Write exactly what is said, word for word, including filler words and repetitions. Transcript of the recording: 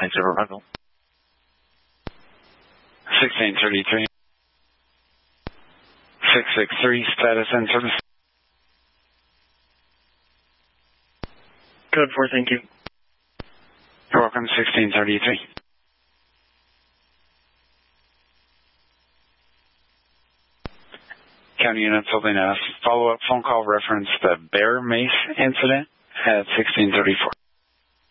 Thanks, River Buckle. sixteen thirty-three. six six three, status and service. Code four, thank you. You're welcome, sixteen thirty-three. County units holding a follow-up phone call reference the Bear Mace incident at sixteen thirty-four.